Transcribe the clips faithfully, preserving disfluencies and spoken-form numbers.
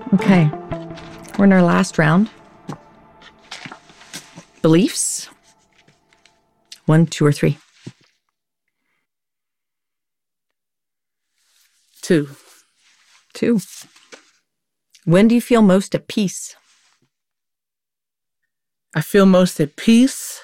Okay. We're in our last round. Beliefs. One, two, or three. Two. Two. When do you feel most at peace? I feel most at peace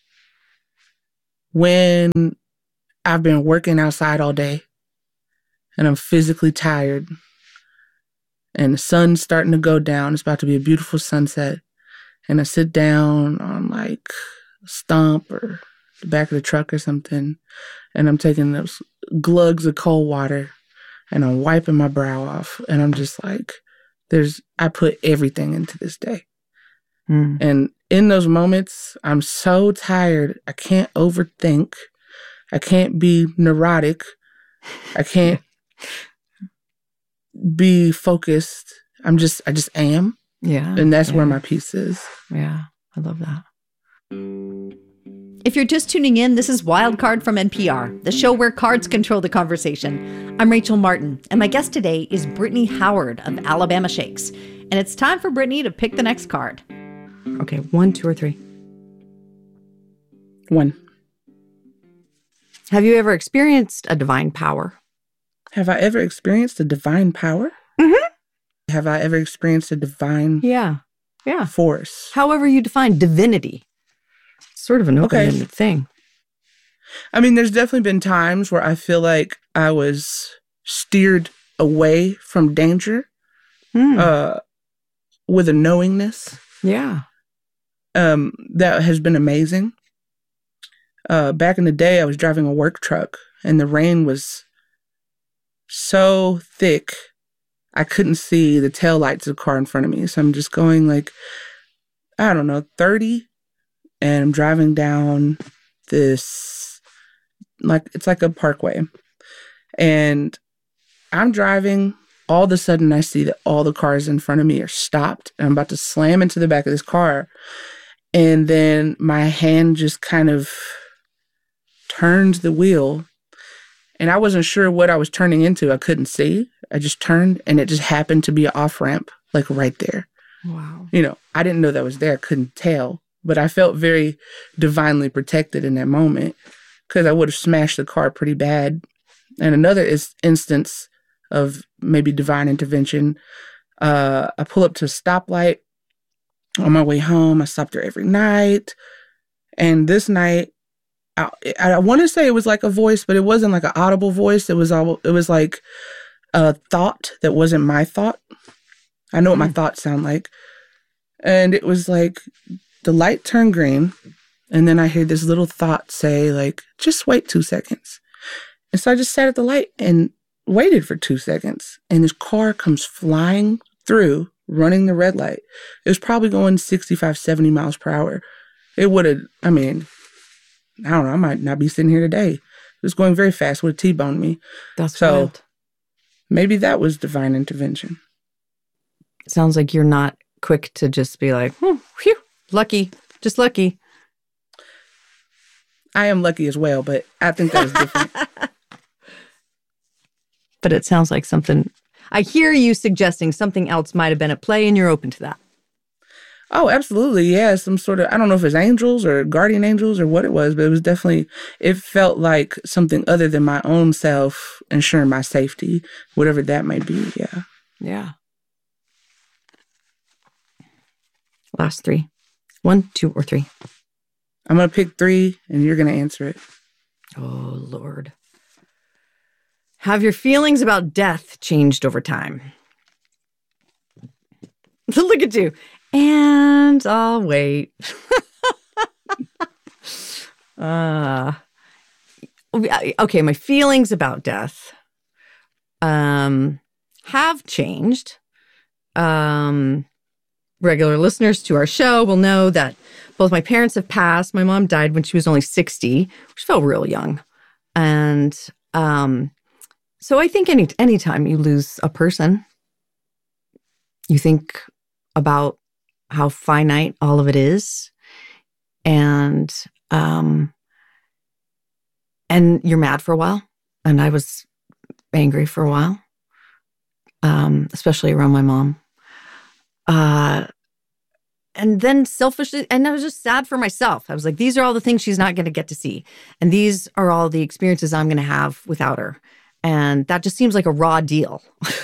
when I've been working outside all day and I'm physically tired and the sun's starting to go down. It's about to be a beautiful sunset. And I sit down on like a stump or the back of the truck or something, and I'm taking those glugs of cold water and I'm wiping my brow off. And I'm just like, there's, I put everything into this day. Mm. And in those moments, I'm so tired. I can't overthink. I can't be neurotic. I can't be focused. I'm just, I just am. Yeah. And that's yeah. where my peace is. Yeah. I love that. If you're just tuning in, this is Wildcard from N P R, the show where cards control the conversation. I'm Rachel Martin, and my guest today is Brittany Howard of Alabama Shakes. And it's time for Brittany to pick the next card. Okay. One, two, or three. One. Have you ever experienced a divine power? Have I ever experienced a divine power? Mm-hmm. Have I ever experienced a divine Yeah. Yeah. force? However you define divinity. Sort of an open-ended Okay. thing. I mean, there's definitely been times where I feel like I was steered away from danger Mm. uh, with a knowingness. Yeah. Um, that has been amazing. Uh, back in the day, I was driving a work truck and the rain was so thick, I couldn't see the taillights of the car in front of me. So I'm just going like, I don't know, thirty, and I'm driving down this, like, it's like a parkway. And I'm driving. All of a sudden, I see that all the cars in front of me are stopped. And I'm about to slam into the back of this car. And then my hand just kind of turned the wheel. And I wasn't sure what I was turning into. I couldn't see. I just turned, and it just happened to be an off-ramp, like right there. Wow. You know, I didn't know that was there. Couldn't tell. But I felt very divinely protected in that moment because I would have smashed the car pretty bad. And another is instance of maybe divine intervention. Uh, I pull up to a stoplight on my way home. I stop there every night. And this night, I, I want to say it was like a voice, but it wasn't like an audible voice. It was all, it was like a thought that wasn't my thought. I know what my thoughts sound like. And it was like the light turned green. And then I hear this little thought say like, just wait two seconds. And so I just sat at the light and waited for two seconds. And this car comes flying through, running the red light. It was probably going sixty-five, seventy miles per hour. It would have, I mean, I don't know, I might not be sitting here today. It was going very fast, would have T-boned me. That's so wild. Maybe that was divine intervention. Sounds like you're not quick to just be like, hmm, phew, lucky, just lucky. I am lucky as well, but I think that was different. But it sounds like something, I hear you suggesting something else might have been at play, and you're open to that. Oh, absolutely. Yeah. Some sort of, I don't know if it's angels or guardian angels or what it was, but it was definitely, it felt like something other than my own self ensuring my safety, whatever that might be. Yeah. Yeah. Last three. One, two, or three. I'm going to pick three and you're going to answer it. Oh, Lord. Have your feelings about death changed over time? Look at you. And I'll wait. uh, okay, my feelings about death um, have changed. Um, regular listeners to our show will know that both my parents have passed. My mom died when she was only sixty, which felt real young. And um, so I think any anytime you lose a person, you think about how finite all of it is, and um, and you're mad for a while. And I was angry for a while, um, especially around my mom. uh, and then selfishly, and I was just sad for myself. I was like, these are all the things she's not going to get to see. And these are all the experiences I'm going to have without her. And that just seems like a raw deal.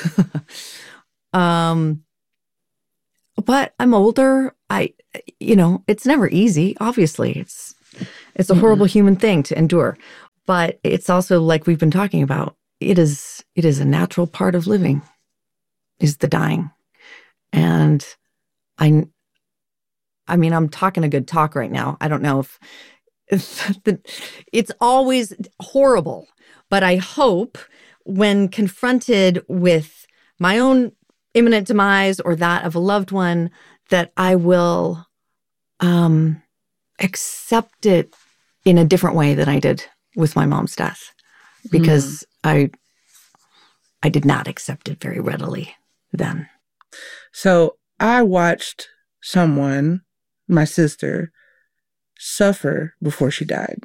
um, but I'm older. I, you know, it's never easy. Obviously, it's it's a horrible mm-hmm. human thing to endure. But it's also, like we've been talking about, it is it is a natural part of living, is the dying. And I, I mean, I'm talking a good talk right now. I don't know if, if the, it's always horrible, but I hope when confronted with my own imminent demise or that of a loved one, that I will um, accept it in a different way than I did with my mom's death, because mm. I I did not accept it very readily then. So I watched someone, my sister, suffer before she died.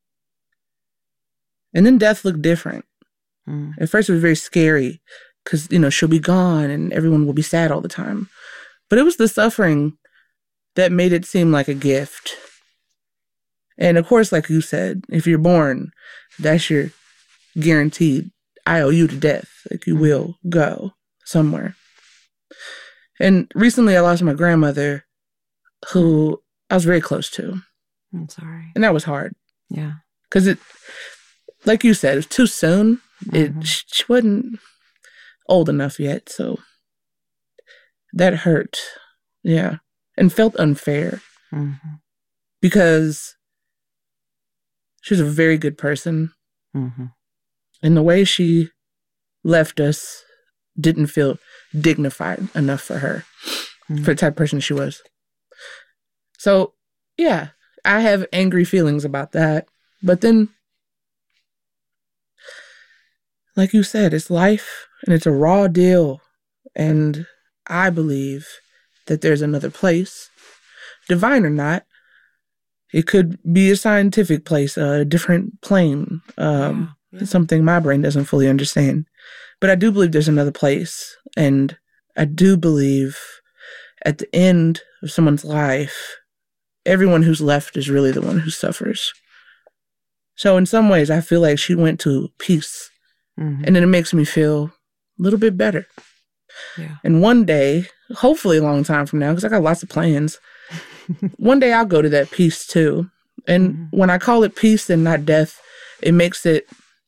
And then death looked different. Mm. At first it was very scary because, you know, she'll be gone and everyone will be sad all the time. But it was the suffering that made it seem like a gift. And of course, like you said, if you're born, that's your guaranteed I O U to death. Like you will go somewhere. And recently I lost my grandmother, who I was very close to. I'm sorry. And that was hard. Yeah. Because it, like you said, it was too soon. Mm-hmm. It she wasn't old enough yet, so that hurt. Yeah. And felt unfair. Mm-hmm. Because she was a very good person. Mm-hmm. And the way she left us didn't feel dignified enough for her, mm-hmm. for the type of person she was. So, yeah, I have angry feelings about that. But then, like you said, it's life and it's a raw deal. And I believe that there's another place, divine or not. It could be a scientific place, a different plane, um, yeah, yeah. something my brain doesn't fully understand. But I do believe there's another place. And I do believe at the end of someone's life, everyone who's left is really the one who suffers. So in some ways, I feel like she went to peace. Mm-hmm. And then it makes me feel a little bit better. Yeah. And one day, hopefully a long time from now, because I got lots of plans, one day I'll go to that peace too. And mm-hmm. when I call it peace and not death, it makes it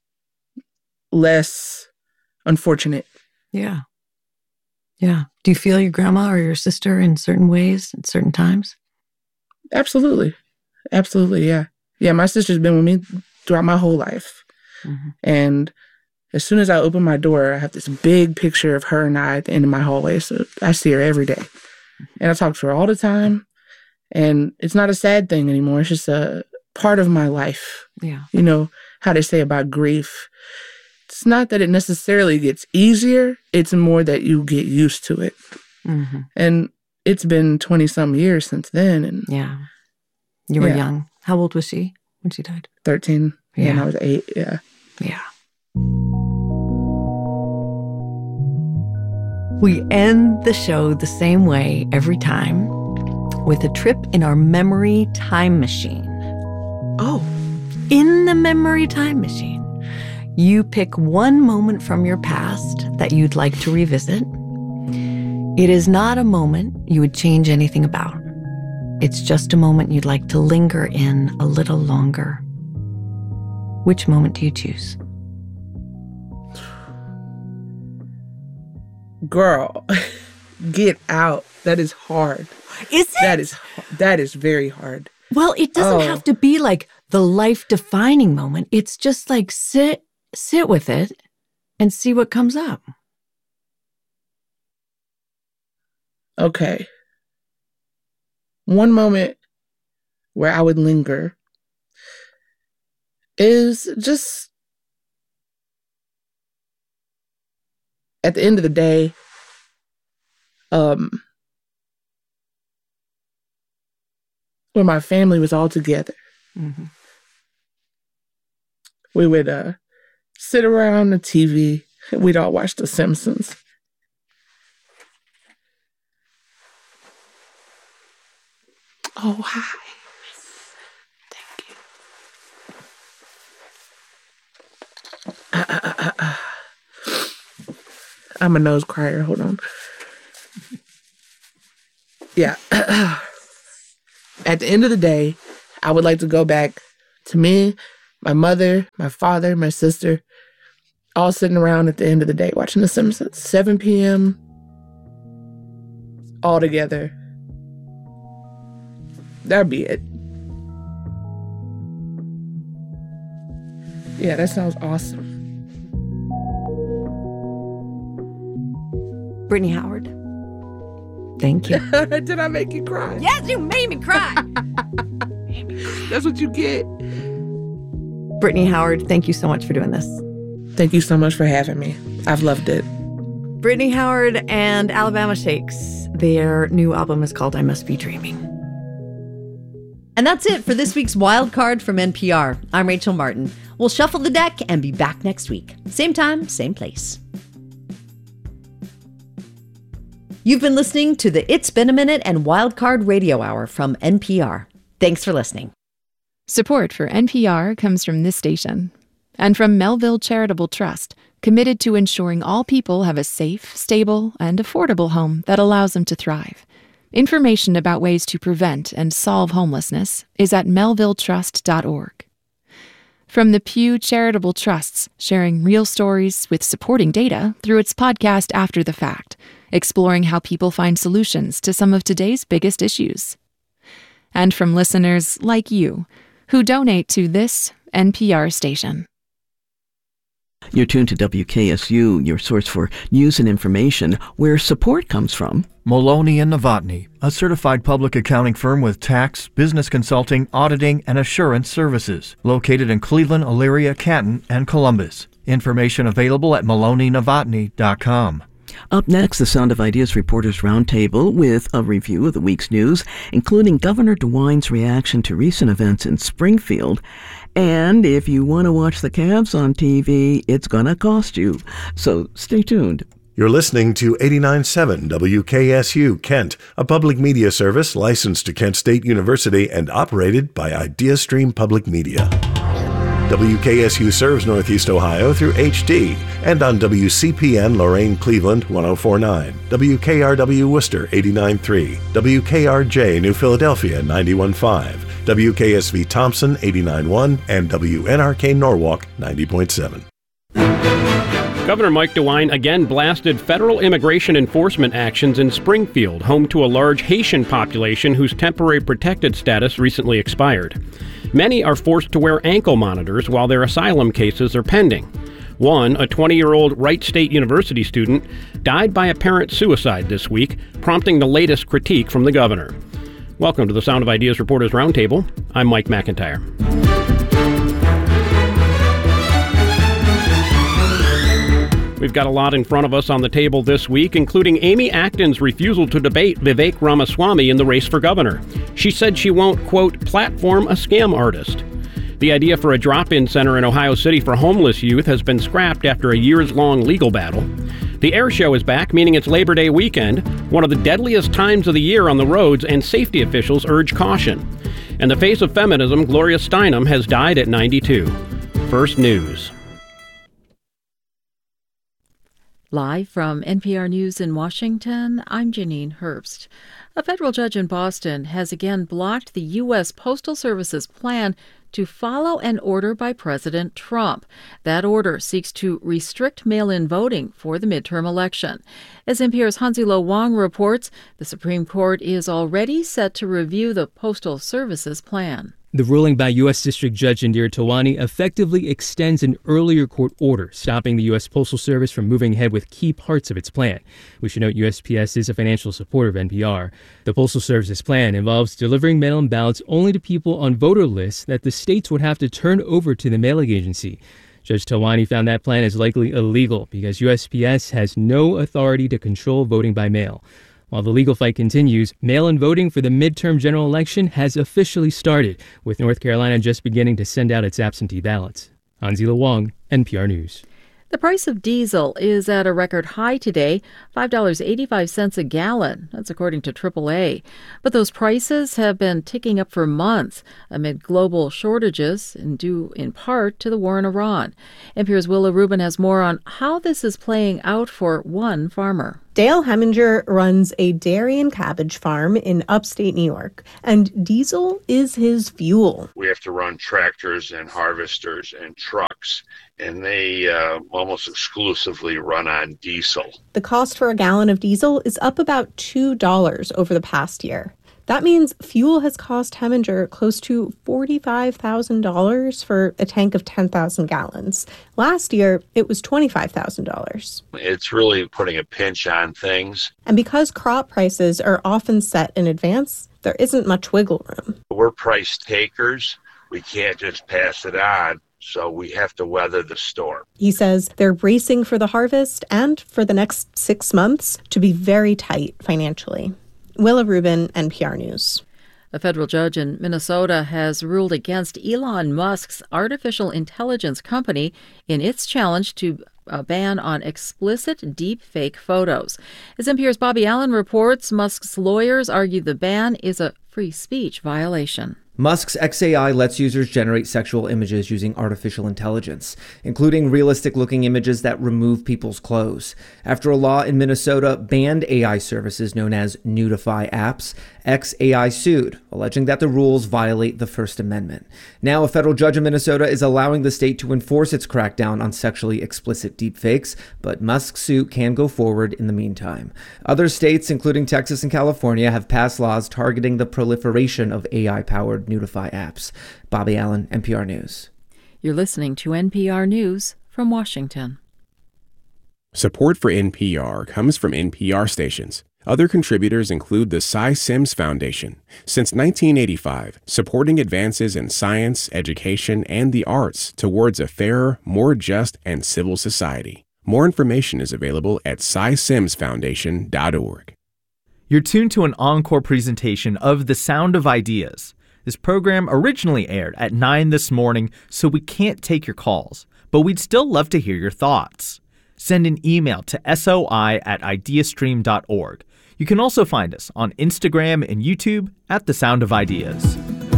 less unfortunate. Yeah. Yeah. Do you feel your grandma or your sister in certain ways at certain times? Absolutely. Absolutely, yeah. Yeah, my sister's been with me throughout my whole life. Mm-hmm. And as soon as I open my door, I have this big picture of her and I at the end of my hallway. So I see her every day. And I talk to her all the time. And it's not a sad thing anymore. It's just a part of my life. Yeah. You know, how they say about grief. It's not that it necessarily gets easier. It's more that you get used to it. Mm-hmm. And it's been twenty-some years since then. And yeah. You were yeah. young. How old was she when she died? thirteen. Yeah. And I was eight. Yeah. Yeah. We end the show the same way every time, with a trip in our memory time machine. Oh, in the memory time machine, you pick one moment from your past that you'd like to revisit. It is not a moment you would change anything about. It's just a moment you'd like to linger in a little longer. Which moment do you choose? Girl, get out. That is hard. Is it? That is that is very hard. Well, it doesn't oh. have to be like the life-defining moment. It's just like sit sit with it and see what comes up. Okay. One moment where I would linger is just at the end of the day, um, when my family was all together, mm-hmm. we would uh, sit around the T V. We'd all watch The Simpsons. Oh, hi. Thank you. Uh, uh, uh, uh. I'm a nose crier. Hold on. Yeah. At the end of the day, I would like to go back to me, my mother, my father, my sister, all sitting around at the end of the day watching The Simpsons, seven p.m., all together. That'd be it. Yeah, that sounds awesome. Brittany Howard, thank you. Did I make you cry? Yes, you made me cry. That's what you get. Brittany Howard, thank you so much for doing this. Thank you so much for having me. I've loved it. Brittany Howard and Alabama Shakes. Their new album is called I Must Be Dreaming. And that's it for this week's Wild Card from N P R. I'm Rachel Martin. We'll shuffle the deck and be back next week. Same time, same place. You've been listening to the It's Been a Minute and Wild Card Radio Hour from N P R. Thanks for listening. Support for N P R comes from this station and from Melville Charitable Trust, committed to ensuring all people have a safe, stable, and affordable home that allows them to thrive. Information about ways to prevent and solve homelessness is at melville trust dot org. From the Pew Charitable Trusts, sharing real stories with supporting data through its podcast After the Fact, exploring how people find solutions to some of today's biggest issues. And from listeners like you, who donate to this N P R station. You're tuned to W K S U, your source for news and information, where support comes from Maloney and Novotny, a certified public accounting firm with tax, business consulting, auditing, and assurance services, located in Cleveland, Elyria, Canton, and Columbus. Information available at maloney novotny dot com. Up next, the Sound of Ideas Reporters Roundtable with a review of the week's news, including Governor DeWine's reaction to recent events in Springfield. And if you want to watch the Cavs on T V, it's going to cost you. So stay tuned. You're listening to eighty-nine point seven W K S U Kent, a public media service licensed to Kent State University and operated by IdeaStream Public Media. W K S U serves Northeast Ohio through H D and on W C P N Lorain Cleveland one oh four point nine, W K R W Worcester eighty-nine point three, W K R J New Philadelphia ninety-one point five, W K S V Thompson eighty-nine point one, and W N R K Norwalk ninety point seven. Governor Mike DeWine again blasted federal immigration enforcement actions in Springfield, home to a large Haitian population whose temporary protected status recently expired. Many are forced to wear ankle monitors while their asylum cases are pending. One, a twenty-year-old Wright State University student, died by apparent suicide this week, prompting the latest critique from the governor. Welcome to the Sound of Ideas Reporters Roundtable. I'm Mike McIntyre. We've got a lot in front of us on the table this week, including Amy Acton's refusal to debate Vivek Ramaswamy in the race for governor. She said she won't, quote, platform a scam artist. The idea for a drop-in center in Ohio City for homeless youth has been scrapped after a years-long legal battle. The air show is back, meaning it's Labor Day weekend, one of the deadliest times of the year on the roads, and safety officials urge caution. And the face of feminism, Gloria Steinem, has died at ninety-two. First News. Live from N P R News in Washington, I'm Janine Herbst. A federal judge in Boston has again blocked the U S Postal Service's plan to follow an order by President Trump. That order seeks to restrict mail-in voting for the midterm election. As N P R's Hansi-Lo Wong reports, the Supreme Court is already set to review the Postal Service's plan. The ruling by U S District Judge Indira Tawani effectively extends an earlier court order, stopping the U S Postal Service from moving ahead with key parts of its plan. We should note U S P S is a financial supporter of N P R. The Postal Service's plan involves delivering mail-in ballots only to people on voter lists that the states would have to turn over to the mailing agency. Judge Tawani found that plan is likely illegal because U S P S has no authority to control voting by mail. While the legal fight continues, mail-in voting for the midterm general election has officially started, with North Carolina just beginning to send out its absentee ballots. Hansi-Lo Wong, N P R News. The price of diesel is at a record high today, five dollars and eighty-five cents a gallon. That's according to triple A. But those prices have been ticking up for months amid global shortages, and due in part to the war in Iran. N P R's Willa Rubin has more on how this is playing out for one farmer. Dale Heminger runs a dairy and cabbage farm in upstate New York, and diesel is his fuel. We have to run tractors and harvesters and trucks, and they uh, almost exclusively run on diesel. The cost for a gallon of diesel is up about two dollars over the past year. That means fuel has cost Heminger close to forty-five thousand dollars for a tank of ten thousand gallons. Last year, it was twenty-five thousand dollars. It's really putting a pinch on things. And because crop prices are often set in advance, there isn't much wiggle room. We're price takers. We can't just pass it on, so we have to weather the storm. He says they're bracing for the harvest and for the next six months to be very tight financially. Willa Rubin, N P R News. A federal judge in Minnesota has ruled against Elon Musk's artificial intelligence company in its challenge to a ban on explicit deep-fake photos. As N P R's Bobby Allen reports, Musk's lawyers argue the ban is a free speech violation. Musk's X A I lets users generate sexual images using artificial intelligence, including realistic-looking images that remove people's clothes. After a law in Minnesota banned A I services known as Nudify apps, X A I sued, alleging that the rules violate the First Amendment. Now, a federal judge in Minnesota is allowing the state to enforce its crackdown on sexually explicit deepfakes, but Musk's suit can go forward in the meantime. Other states, including Texas and California, have passed laws targeting the proliferation of A I-powered Nudify apps. Bobby Allen, N P R News. You're listening to N P R News from Washington. Support for N P R comes from N P R stations. Other contributors include the Cy Sims Foundation. Since nineteen eighty-five, supporting advances in science, education, and the arts towards a fairer, more just, and civil society. More information is available at cy sims foundation dot org. You're tuned to an encore presentation of The Sound of Ideas. This program originally aired at nine this morning, so we can't take your calls, but we'd still love to hear your thoughts. Send an email to soi at ideastream dot org. You can also find us on Instagram and YouTube at The Sound of Ideas.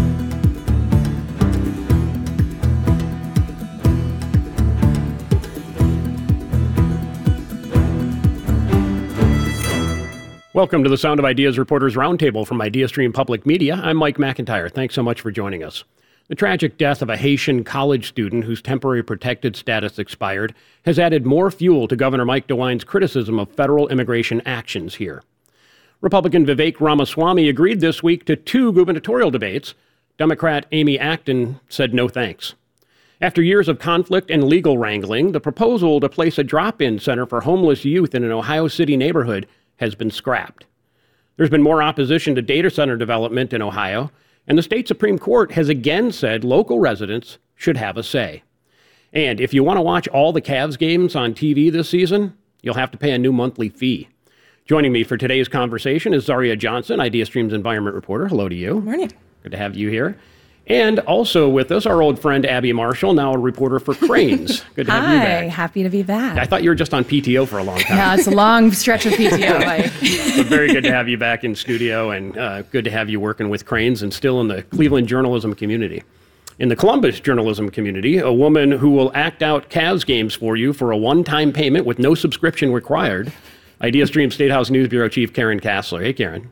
Welcome to the Sound of Ideas Reporters Roundtable from IdeaStream Public Media. I'm Mike McIntyre. Thanks so much for joining us. The tragic death of a Haitian college student whose temporary protected status expired has added more fuel to Governor Mike DeWine's criticism of federal immigration actions here. Republican Vivek Ramaswamy agreed this week to two gubernatorial debates. Democrat Amy Acton said no thanks. After years of conflict and legal wrangling, the proposal to place a drop-in center for homeless youth in an Ohio City neighborhood has been scrapped. There's been more opposition to data center development in Ohio, and the state Supreme Court has again said local residents should have a say. And if you want to watch all the Cavs games on T V this season, you'll have to pay a new monthly fee. Joining me for today's conversation is Zaria Johnson, IdeaStream's environment reporter. Hello to you. Morning. Good to have you here. And also with us, our old friend Abby Marshall, now a reporter for Crain's. Good to have Hi, you back. Happy to be back. I thought you were just on P T O for a long time. Yeah, it's a long stretch of P T O. Like. But very good to have you back in studio, and uh, good to have you working with Crain's and still in the Cleveland journalism community. In the Columbus journalism community, a woman who will act out Cavs games for you for a one-time payment with no subscription required, IdeaStream State House News Bureau Chief Karen Kassler. Hey, Karen.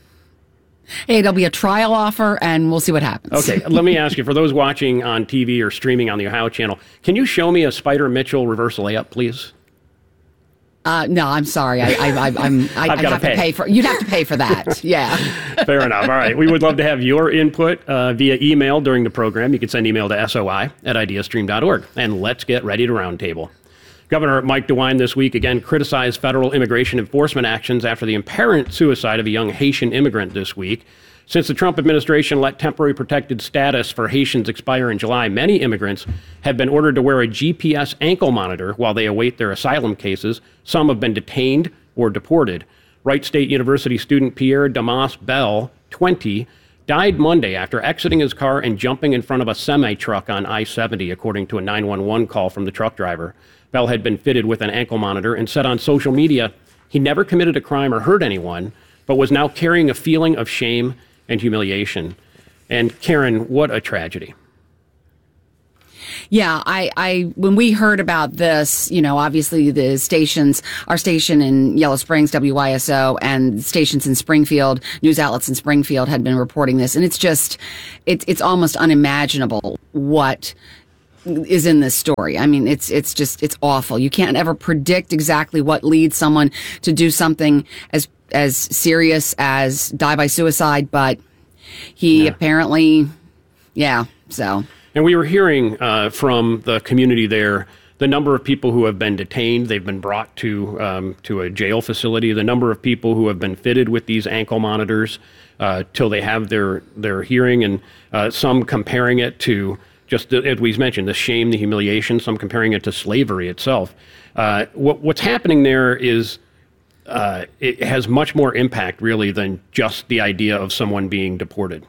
Hey, there'll be a trial offer, and we'll see what happens. Okay, let me ask you, for those watching on T V or streaming on the Ohio channel, can you show me a Spider Mitchell reverse layup, please? Uh, no, I'm sorry. I, I, I, I'm, I, I've I gotta have pay. to pay for. You'd have to pay for that. Yeah. Fair enough. All right. We would love to have your input uh, via email during the program. You can send email to soi at ideastream dot org. And let's get ready to roundtable. Governor Mike DeWine this week again criticized federal immigration enforcement actions after the apparent suicide of a young Haitian immigrant this week. Since the Trump administration let temporary protected status for Haitians expire in July, many immigrants have been ordered to wear a G P S ankle monitor while they await their asylum cases. Some have been detained or deported. Wright State University student Pierre Damas Bell, twenty, died Monday after exiting his car and jumping in front of a semi-truck on I seventy, according to a nine one one call from the truck driver. Bell had been fitted with an ankle monitor and said on social media he never committed a crime or hurt anyone, but was now carrying a feeling of shame and humiliation. And Karen, what a tragedy. Yeah, I, I, when we heard about this, you know, obviously the stations, our station in Yellow Springs, W Y S O, and stations in Springfield, news outlets in Springfield had been reporting this. And it's just, it's, it's almost unimaginable what is in this story. I mean, it's, it's just, it's awful. You can't ever predict exactly what leads someone to do something as, as serious as die by suicide, but he Yeah. apparently, yeah, so. And we were hearing uh, from the community there the number of people who have been detained. They've been brought to um, to a jail facility. The number of people who have been fitted with these ankle monitors uh, till they have their their hearing, and uh, some comparing it to just as we mentioned, the shame, the humiliation. Some comparing it to slavery itself. Uh, what, what's happening there is uh, it has much more impact, really, than just the idea of someone being deported.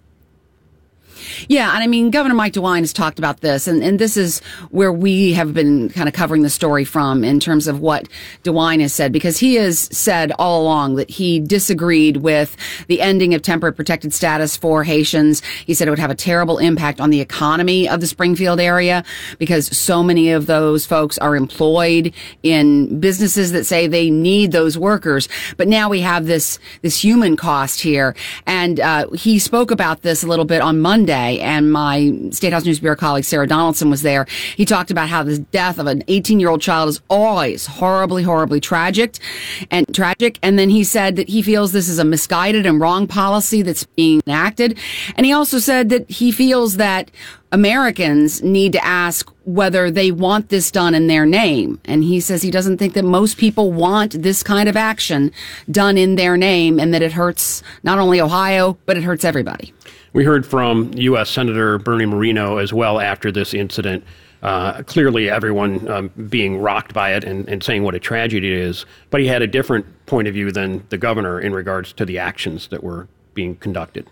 Yeah, and I mean, Governor Mike DeWine has talked about this, and, and this is where we have been kind of covering the story from in terms of what DeWine has said, because he has said all along that he disagreed with the ending of temporary protected status for Haitians. He said it would have a terrible impact on the economy of the Springfield area because so many of those folks are employed in businesses that say they need those workers. But now we have this, this human cost here. And uh, he spoke about this a little bit on Monday. And my State House News Bureau colleague, Sarah Donaldson, was there. He talked about how the death of an eighteen-year-old child is always horribly, horribly tragic and tragic. And then he said that he feels this is a misguided and wrong policy that's being enacted. And he also said that he feels that Americans need to ask whether they want this done in their name. And he says he doesn't think that most people want this kind of action done in their name, and that it hurts not only Ohio, but it hurts everybody. We heard from U S Senator Bernie Moreno as well after this incident. Uh, clearly, everyone um, being rocked by it and, and saying what a tragedy it is. But he had a different point of view than the governor in regards to the actions that were being conducted.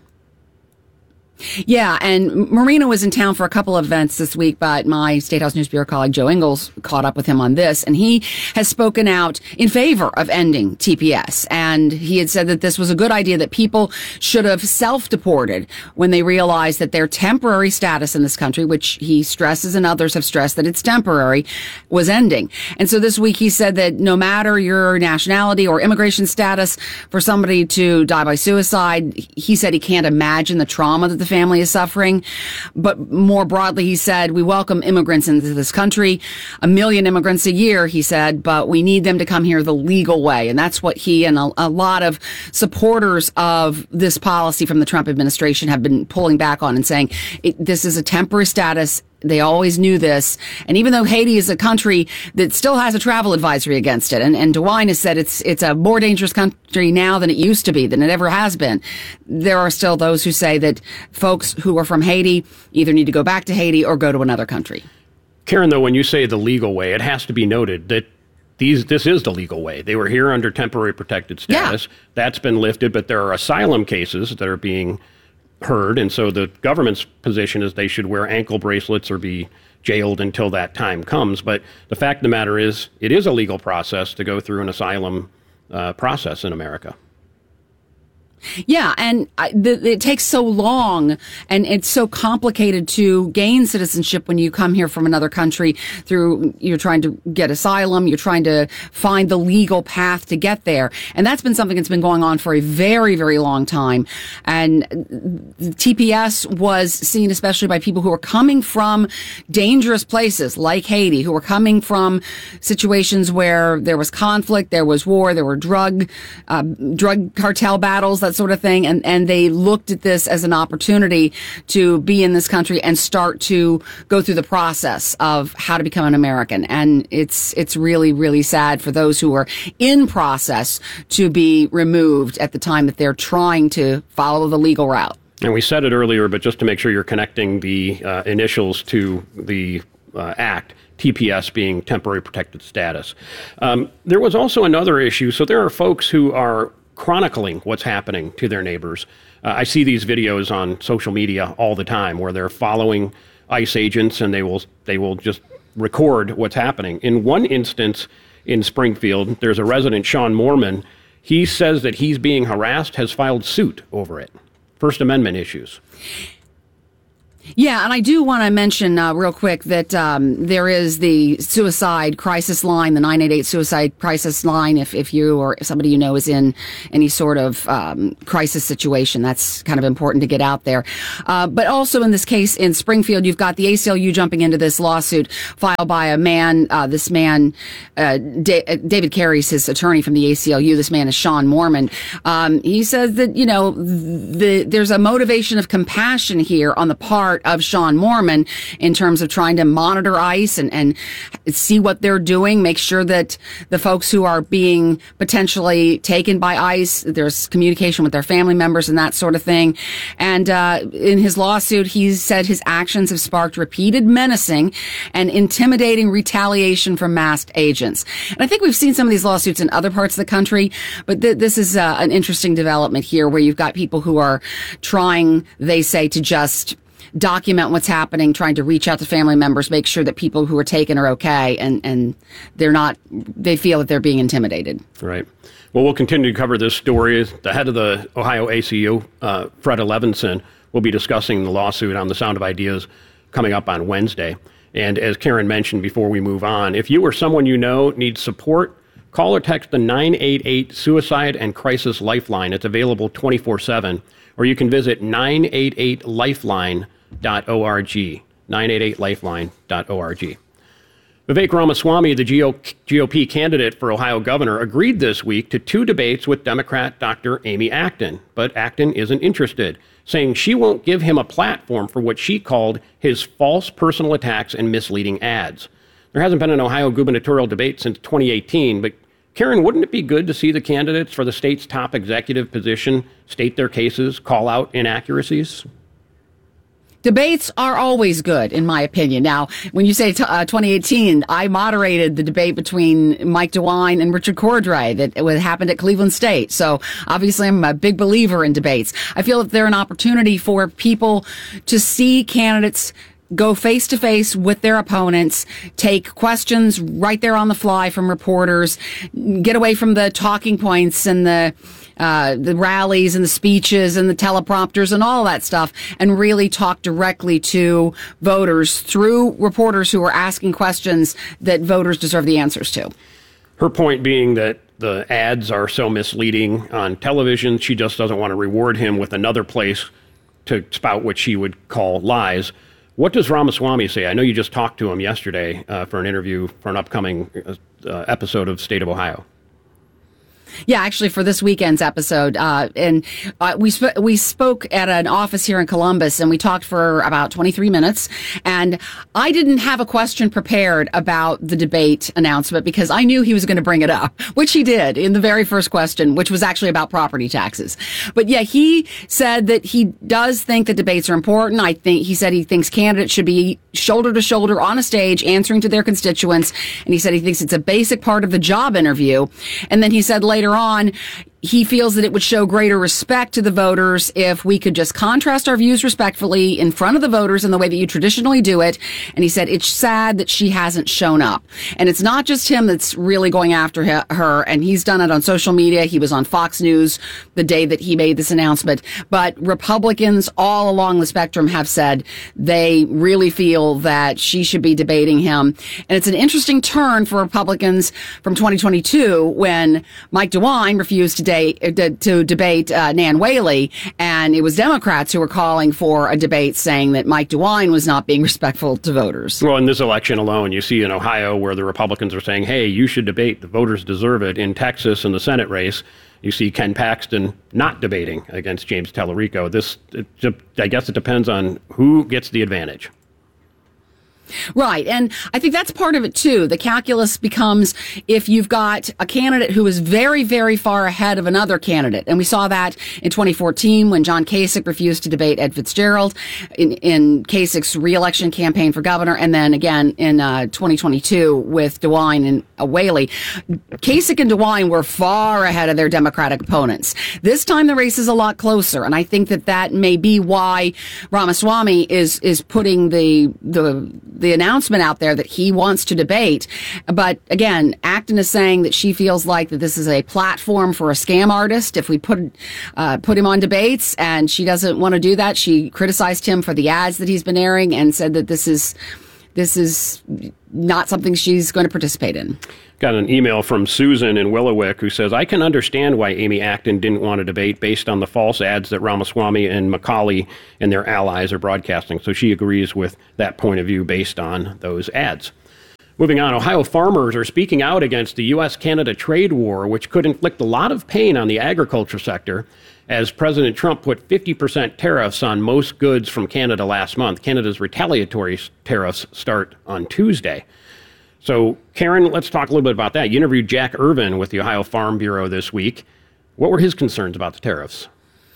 Yeah, and Marino was in town for a couple of events this week, but my State House News Bureau colleague Joe Ingles caught up with him on this, and he has spoken out in favor of ending T P S. And he had said that this was a good idea, that people should have self-deported when they realized that their temporary status in this country, which he stresses and others have stressed that it's temporary, was ending. And so this week he said that no matter your nationality or immigration status, for somebody to die by suicide, he said he can't imagine the trauma that the family is suffering. But more broadly, he said, we welcome immigrants into this country, a million immigrants a year, he said, but we need them to come here the legal way. And that's what he and a, a lot of supporters of this policy from the Trump administration have been pulling back on and saying, it, this is a temporary status. They always knew this. And even though Haiti is a country that still has a travel advisory against it, and, and DeWine has said it's it's a more dangerous country now than it used to be, than it ever has been, there are still those who say that folks who are from Haiti either need to go back to Haiti or go to another country. Karen, though, when you say the legal way, it has to be noted that these this is the legal way. They were here under temporary protected status. Yeah. That's been lifted, but there are asylum cases that are being heard, and so the government's position is they should wear ankle bracelets or be jailed until that time comes. But the fact of the matter is, it is a legal process to go through an asylum uh, process in America. Yeah, and I, the, it takes so long, and it's so complicated to gain citizenship when you come here from another country through, you're trying to get asylum, you're trying to find the legal path to get there. And that's been something that's been going on for a very, very long time. And T P S was seen especially by people who are coming from dangerous places like Haiti, who were coming from situations where there was conflict, there was war, there were drug, uh, drug cartel battles, that sort of thing, and and they looked at this as an opportunity to be in this country and start to go through the process of how to become an American. And it's it's really, really sad for those who are in process to be removed at the time that they're trying to follow the legal route. And we said it earlier, but just to make sure you're connecting the uh, initials to the uh, act, T P S being temporary protected status. Um, there was also another issue. So there are folks who are chronicling what's happening to their neighbors. Uh, I see these videos on social media all the time where they're following ICE agents, and they will they will just record what's happening. In one instance in Springfield, there's a resident, Sean Moorman. He says that he's being harassed, has filed suit over it. First Amendment issues. Yeah, and I do want to mention uh, real quick that um, there is the suicide crisis line, the nine eight eight suicide crisis line. If if you or somebody you know is in any sort of um, crisis situation, that's kind of important to get out there. Uh, but also in this case in Springfield, you've got the A C L U jumping into this lawsuit filed by a man. Uh, this man, uh, da- David Carey's his attorney from the A C L U. This man is Sean Moorman. Um, he says that you know the there's a motivation of compassion here on the part of Sean Moorman in terms of trying to monitor ICE and, and see what they're doing, make sure that the folks who are being potentially taken by ICE, there's communication with their family members and that sort of thing. And uh, in his lawsuit, he said his actions have sparked repeated menacing and intimidating retaliation from masked agents. And I think we've seen some of these lawsuits in other parts of the country, but th- this is uh, an interesting development here where you've got people who are trying, they say, to just document what's happening, trying to reach out to family members, make sure that people who are taken are okay, and, and they're not, they feel that they're being intimidated. Right. Well, we'll continue to cover this story. The head of the Ohio A C U, uh, Fred Levinson, will be discussing the lawsuit on the Sound of Ideas coming up on Wednesday. And as Karen mentioned before we move on, if you or someone you know needs support, call or text the nine eight eight Suicide and Crisis Lifeline. It's available twenty-four seven. Or you can visit nine eight eight lifeline dot org, nine eight eight lifeline dot org. Vivek Ramaswamy, the G O P candidate for Ohio governor, agreed this week to two debates with Democrat Doctor Amy Acton, but Acton isn't interested, saying she won't give him a platform for what she called his false personal attacks and misleading ads. There hasn't been an Ohio gubernatorial debate since twenty eighteen, but Karen, wouldn't it be good to see the candidates for the state's top executive position state their cases, call out inaccuracies? Debates are always good, in my opinion. Now, when you say t- uh, twenty eighteen, I moderated the debate between Mike DeWine and Richard Cordray that it happened at Cleveland State. So obviously I'm a big believer in debates. I feel that they're an opportunity for people to see candidates go face to face with their opponents, take questions right there on the fly from reporters, get away from the talking points and the uh, the rallies and the speeches and the teleprompters and all that stuff, and really talk directly to voters through reporters who are asking questions that voters deserve the answers to. Her point being that the ads are so misleading on television, she just doesn't want to reward him with another place to spout what she would call lies. What does Ramaswamy say? I know you just talked to him yesterday uh, for an interview for an upcoming uh, episode of State of Ohio. Yeah, actually, for this weekend's episode, uh, and uh, we sp- we spoke at an office here in Columbus, and we talked for about twenty-three minutes. And I didn't have a question prepared about the debate announcement because I knew he was going to bring it up, which he did in the very first question, which was actually about property taxes. But yeah, he said that he does think that debates are important. I think he said he thinks candidates should be shoulder to shoulder on a stage answering to their constituents, and he said he thinks it's a basic part of the job interview. And then he said later on, he feels that it would show greater respect to the voters if we could just contrast our views respectfully in front of the voters in the way that you traditionally do it. And he said it's sad that she hasn't shown up. And it's not just him that's really going after her, and he's done it on social media. He was on Fox News the day that he made this announcement. But Republicans all along the spectrum have said they really feel that she should be debating him. And it's an interesting turn for Republicans from twenty twenty-two when Mike DeWine refused to to debate uh, Nan Whaley, and it was Democrats who were calling for a debate saying that Mike DeWine was not being respectful to voters. Well, in this election alone, you see in Ohio where the Republicans are saying, hey, you should debate, the voters deserve it. In Texas, in the Senate race, you see Ken Paxton not debating against James Tallarico. This, it, I guess it depends on who gets the advantage. Right. And I think that's part of it, too. The calculus becomes if you've got a candidate who is very, very far ahead of another candidate. And we saw that in twenty fourteen when John Kasich refused to debate Ed Fitzgerald in, in Kasich's reelection campaign for governor. And then again in uh, twenty twenty-two with DeWine and uh, Whaley. Kasich and DeWine were far ahead of their Democratic opponents. This time the race is a lot closer. And I think that that may be why Ramaswamy is, is putting the, the, the announcement out there that he wants to debate. But again, Acton is saying that she feels like that this is a platform for a scam artist. If we put uh, put him on debates, and she doesn't want to do that. She criticized him for the ads that he's been airing and said that this is this is not something she's going to participate in. Got an email from Susan in Willowick who says, I can understand why Amy Acton didn't want to debate based on the false ads that Ramaswamy and Macaulay and their allies are broadcasting. So she agrees with that point of view based on those ads. Moving on, Ohio farmers are speaking out against the U S Canada trade war, which could inflict a lot of pain on the agriculture sector, as President Trump put fifty percent tariffs on most goods from Canada last month. Canada's retaliatory tariffs start on Tuesday. So, Karen, let's talk a little bit about that. You interviewed Jack Irvin with the Ohio Farm Bureau this week. What were his concerns about the tariffs?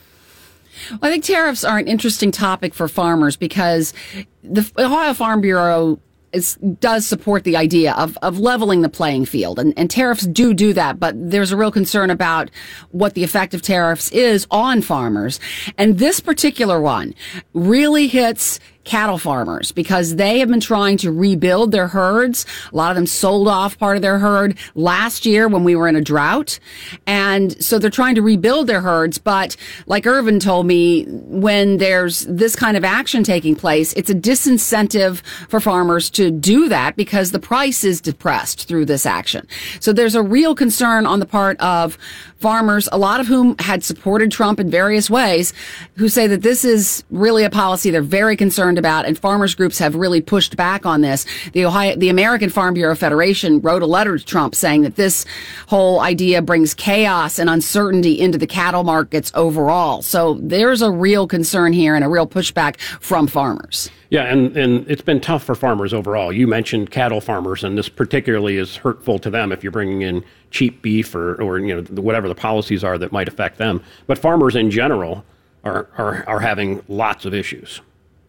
Well, I think tariffs are an interesting topic for farmers because the Ohio Farm Bureau is, does support the idea of, of leveling the playing field. And, and tariffs do do that, but there's a real concern about what the effect of tariffs is on farmers. And this particular one really hits cattle farmers because they have been trying to rebuild their herds. A lot of them sold off part of their herd last year when we were in a drought. And so they're trying to rebuild their herds. But like Irvin told me, when there's this kind of action taking place, it's a disincentive for farmers to do that because the price is depressed through this action. So there's a real concern on the part of farmers, a lot of whom had supported Trump in various ways, who say that this is really a policy they're very concerned about, and farmers groups have really pushed back on this. The Ohio, the American Farm Bureau Federation wrote a letter to Trump saying that this whole idea brings chaos and uncertainty into the cattle markets overall. So there's a real concern here and a real pushback from farmers. Yeah, and, and it's been tough for farmers overall. You mentioned cattle farmers, and this particularly is hurtful to them if you're bringing in cheap beef or, or you know, whatever the policies are that might affect them. But farmers in general are, are, are having lots of issues.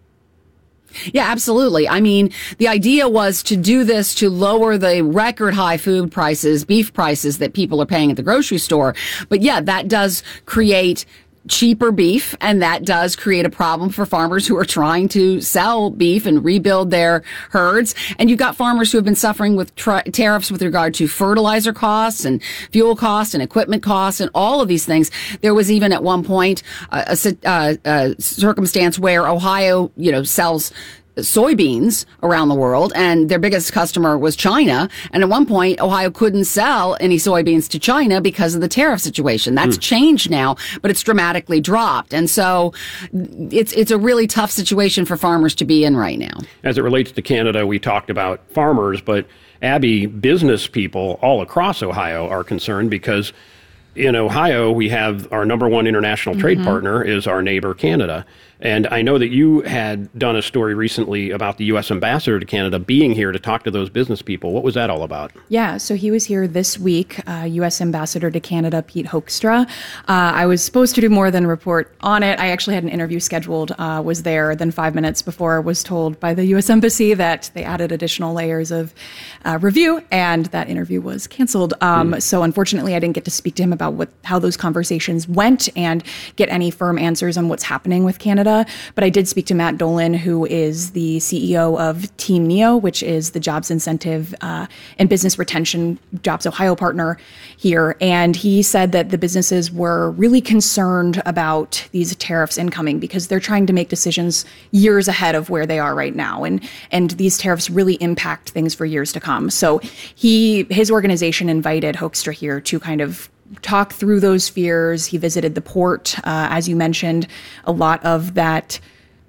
Yeah, absolutely. I mean, the idea was to do this to lower the record high food prices, beef prices that people are paying at the grocery store. But yeah, that does create cheaper beef, and that does create a problem for farmers who are trying to sell beef and rebuild their herds. And you've got farmers who have been suffering with tra- tariffs with regard to fertilizer costs and fuel costs and equipment costs and all of these things. There was even at one point a, a, a circumstance where Ohio, you know, sells soybeans around the world, and their biggest customer was China. And at one point, Ohio couldn't sell any soybeans to China because of the tariff situation. That's mm. changed now, but it's dramatically dropped. And so it's it's a really tough situation for farmers to be in right now. As it relates to Canada, we talked about farmers, but Abby, business people all across Ohio are concerned because in Ohio, we have our number one international mm-hmm. trade partner is our neighbor, Canada. And I know that you had done a story recently about the U S ambassador to Canada being here to talk to those business people. What was that all about? Yeah, so he was here this week, uh, U S ambassador to Canada, Pete Hoekstra. Uh, I was supposed to do more than report on it. I actually had an interview scheduled, uh, was there. Then five minutes before, was told by the U S Embassy that they added additional layers of uh, review, and that interview was canceled. Um, mm. So unfortunately, I didn't get to speak to him about what how those conversations went and get any firm answers on what's happening with Canada. But I did speak to Matt Dolan, who is the C E O of Team Neo, which is the jobs incentive uh, and business retention Jobs Ohio partner here. And he said that the businesses were really concerned about these tariffs incoming because they're trying to make decisions years ahead of where they are right now. And and these tariffs really impact things for years to come. So he his organization invited Hoekstra here to kind of talk through those fears. He visited the port. Uh, as you mentioned, a lot of that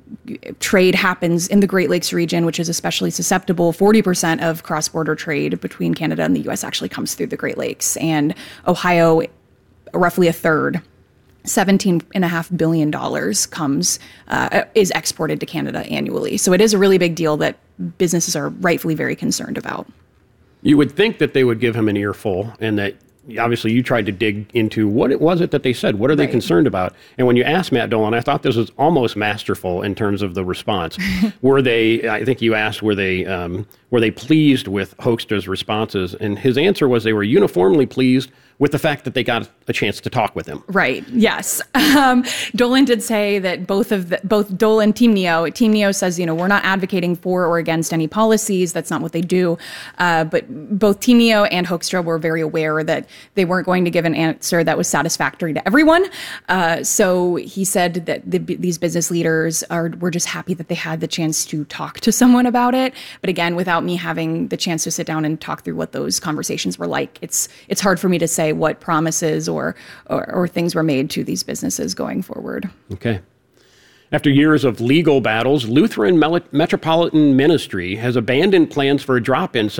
trade happens in the Great Lakes region, which is especially susceptible. forty percent of cross-border trade between Canada and the U S actually comes through the Great Lakes. And Ohio, roughly a third, seventeen point five billion dollars comes, uh, is exported to Canada annually. So it is a really big deal that businesses are rightfully very concerned about. You would think that they would give him an earful, and that obviously you tried to dig into what it was it that they said. What are they right. concerned about? And when you asked Matt Dolan, I thought this was almost masterful in terms of the response. Were they, I think you asked, were they um, were they pleased with Hoekstra's responses? And his answer was they were uniformly pleased with the fact that they got a chance to talk with him. Right. Yes. Um, Dolan did say that both of the, both Dolan, Team Neo, Team Neo says, you know, we're not advocating for or against any policies. That's not what they do. Uh, but both Team Neo and Hoekstra were very aware that they weren't going to give an answer that was satisfactory to everyone. Uh, so he said that the, these business leaders are were just happy that they had the chance to talk to someone about it. But again, without me having the chance to sit down and talk through what those conversations were like, it's it's hard for me to say what promises or or, or things were made to these businesses going forward. Okay. After years of legal battles, Lutheran Mel- Metropolitan Ministry has abandoned plans for a drop-in